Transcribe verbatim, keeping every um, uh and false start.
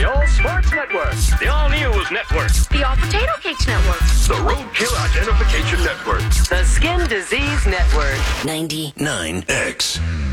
The All Sports Network. The All News Network. The All Potato Cakes Network. The Roadkill Identification Network. The Skin Disease Network. ninety-nine X.